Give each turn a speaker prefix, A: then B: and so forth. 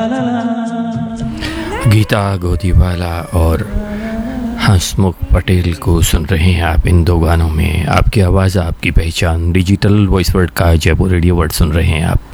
A: गीता गोदीवाला और हंसमुख पटेल को सुन रहे हैं आप इन दो गानों में। आपकी आवाज़ आपकी पहचान डिजिटल वॉइस वर्ड का जयपुर रेडियो वर्ड सुन रहे हैं आप।